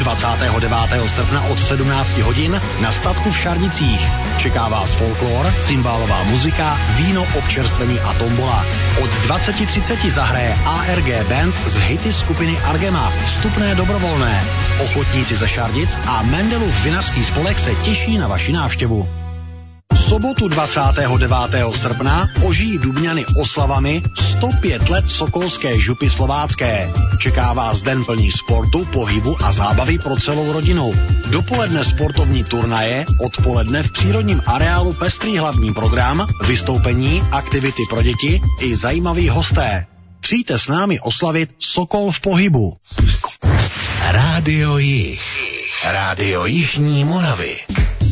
29. srpna od 17 hodin na statku v Šarnicích. Čeká vás folklor, cymbálová muzika, víno, občerstvení a tombola. Od 20:30 zahraje ARG Band z hity skupiny Argema. Vstupné dobrovolné. Ochotníci ze Šarnic a Mendelův vinařský spolek se těší na vaši návštěvu. V sobotu 29. srpna ožijí Dubňany oslavami 105 let sokolské župy slovácké. Čeká vás den plný sportu, pohybu a zábavy pro celou rodinu. Dopoledne sportovní turnaje, odpoledne v přírodním areálu pestrý hlavní program, vystoupení, aktivity pro děti i zajímaví hosté. Přijďte s námi oslavit Sokol v pohybu. Rádio Jih. Rádio Jižní Moravy.